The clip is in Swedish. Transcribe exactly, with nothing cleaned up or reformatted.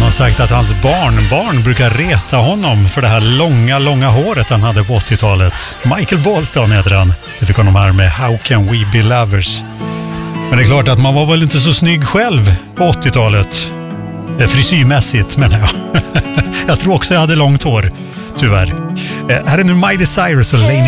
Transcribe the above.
har sagt att hans barnbarn brukar reta honom för det här långa, långa håret han hade på åttiotalet. Michael Bolton heter han. Det fick honom här med How Can We Be Lovers. Men det är klart att man var väl inte så snygg själv på åttiotalet. Frisyrmässigt menar jag. Jag tror också jag hade långt hår, tyvärr. Här är nu Miley Cyrus och Lane